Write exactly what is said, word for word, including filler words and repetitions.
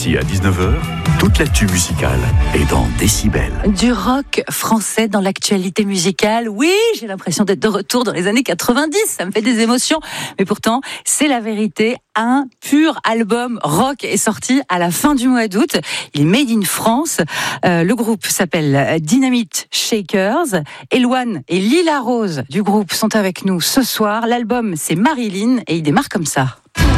midi à dix-neuf heures, toute l'actu musicale est dans Décibel. Du rock français dans l'actualité musicale. Oui, j'ai l'impression d'être de retour dans les années quatre-vingt-dix. Ça me fait des émotions. Mais pourtant, c'est la vérité. Un pur album rock est sorti à la fin du mois d'août. Il est made in France. Euh, le groupe s'appelle Dynamite Shakers. Eloane et Lila Rose du groupe sont avec nous ce soir. L'album, c'est Marilyn et il démarre comme ça.